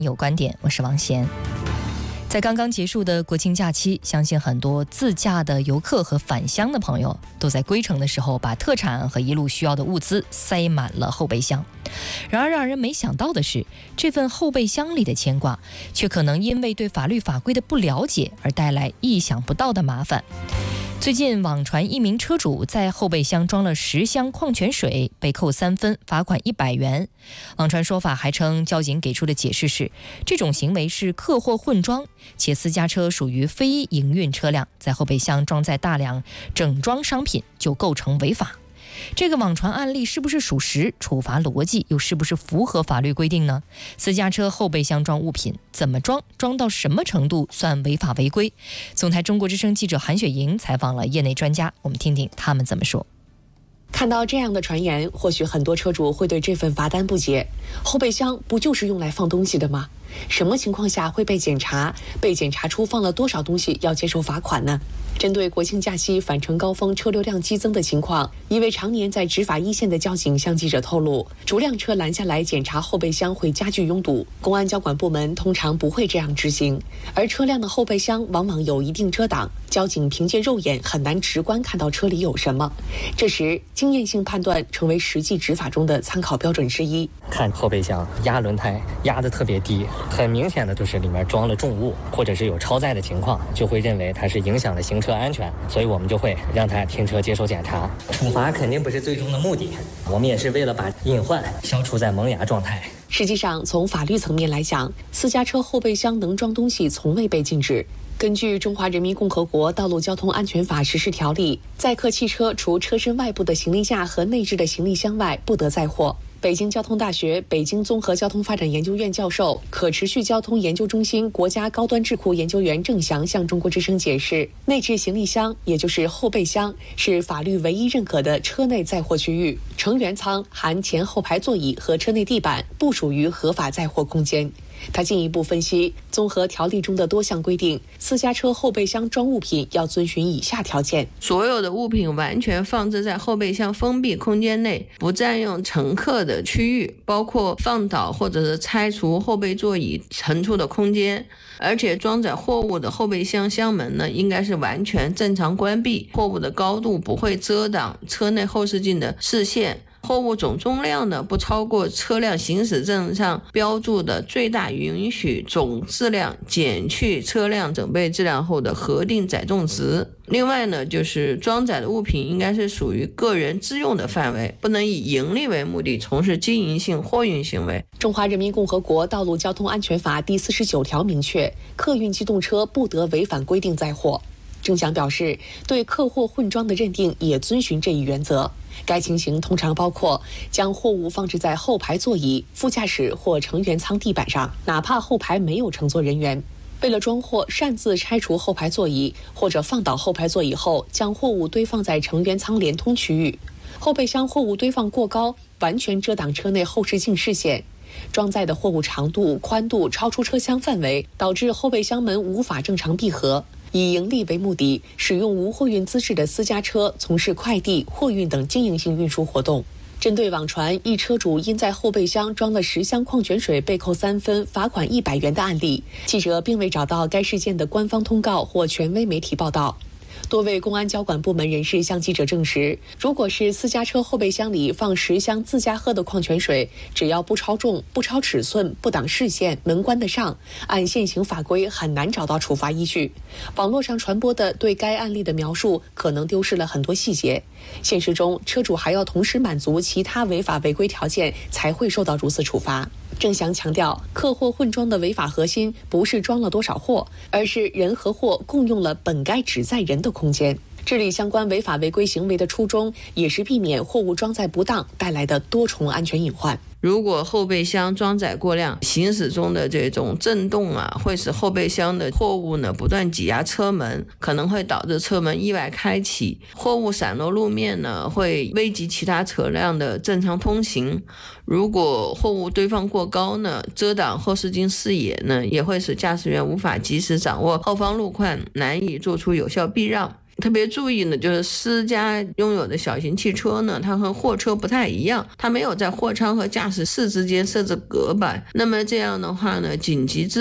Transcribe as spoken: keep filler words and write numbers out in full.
有观点，我是王贤。在刚刚结束的国庆假期，相信很多自驾的游客和返乡的朋友都在归程的时候把特产和一路需要的物资塞满了后备箱。然而让人没想到的是，这份后备箱里的牵挂却可能因为对法律法规的不了解而带来意想不到的麻烦。最近网传一名车主在后备箱装了十箱矿泉水，被扣三分，罚款一百元。网传说法还称，交警给出的解释是，这种行为是客货混装，且私家车属于非营运车辆，在后备箱装载大量整装商品就构成违法。这个网传案例是不是属实？处罚逻辑又是不是符合法律规定呢？私家车后备箱装物品怎么装？装到什么程度算违法违规？总台中国之声记者韩雪莹采访了业内专家，我们听听他们怎么说。 看到这样的传言，或许很多车主会对这份罚单不解。后备箱不就是用来放东西的吗？什么情况下会被检查？被检查出放了多少东西要接受罚款呢？针对国庆假期返程高峰车流量激增的情况，一位常年在执法一线的交警向记者透露，逐辆车拦下来检查后备箱会加剧拥堵，公安交管部门通常不会这样执行，而车辆的后备箱往往有一定遮挡，交警凭借肉眼很难直观看到车里有什么。这时经验性判断成为实际执法中的参考标准之一。 看后备箱压轮胎压得特别低，很明显的就是里面装了重物，或者是有超载的情况，就会认为它是影响了行车安全，所以我们就会让他停车接受检查。处罚肯定不是最终的目的，我们也是为了把隐患消除在萌芽状态。 实际上，从法律层面来讲，私家车后备箱能装东西从未被禁止。根据《中华人民共和国道路交通安全法实施条例》，载客汽车除车身外部的行李架和内置的行李箱外，不得载货。北京交通大学北京综合交通发展研究院教授、可持续交通研究中心国家高端智库研究员郑翔向中国之声解释，内置行李箱，也就是后备箱，是法律唯一认可的车内载货区域，成员舱含前后排座椅和车内地板不属于合法载货空间。他进一步分析，综合条例中的多项规定，私家车后备箱装物品要遵循以下条件： 所有的物品完全放置在后备箱封闭空间内，不占用乘客的区域，包括放倒或者是拆除后备座椅腾出的空间。而且装载货物的后备箱箱门呢，应该是完全正常关闭，货物的高度不会遮挡车内后视镜的视线。货物总重量呢不超过车辆行驶证上标注的最大允许总质量减去车辆整备质量后的核定载重值。另外呢，就是装载的物品应该是属于个人自用的范围，不能以盈利为目的从事经营性货运行为。 中华人民共和国道路交通安全法第四十九条明确，客运机动车不得违反规定载货。郑翔表示，对客货混装的认定也遵循这一原则。该情形通常包括将货物放置在后排座椅、副驾驶或成员舱地板上，哪怕后排没有乘坐人员。为了装货，擅自拆除后排座椅，或者放倒后排座椅后将货物堆放在成员舱连通区域。后备箱货物堆放过高，完全遮挡车内后视镜视线。装载的货物长度、宽度超出车厢范围，导致后备箱门无法正常闭合。以盈利为目的，使用无货运资质的私家车从事快递、货运等经营性运输活动。针对网传一车主因在后备箱装了十箱矿泉水被扣三分，罚款一百元的案例，记者并未找到该事件的官方通告或权威媒体报道。多位公安交管部门人士向记者证实，如果是私家车后备箱里放十箱自家喝的矿泉水，只要不超重、不超尺寸、不挡视线、能关得上，按现行法规很难找到处罚依据。网络上传播的对该案例的描述可能丢失了很多细节。现实中，车主还要同时满足其他违法违规条件，才会受到如此处罚。郑翔强调，客货混装的违法核心不是装了多少货，而是人和货共用了本该只载人的空间。治理相关违法违规行为的初衷，也是避免货物装载不当带来的多重安全隐患。 如果后备箱装载过量，行驶中的这种震动啊，会使后备箱的货物呢不断挤压车门，可能会导致车门意外开启。货物散落路面呢，会危及其他车辆的正常通行。如果货物堆放过高呢，遮挡后视镜视野呢，也会使驾驶员无法及时掌握后方路况，难以做出有效避让。 特别注意呢，就是私家拥有的小型汽车呢，它和货车不太一样，它没有在货舱和驾驶室之间设置隔板。那么这样的话呢，紧急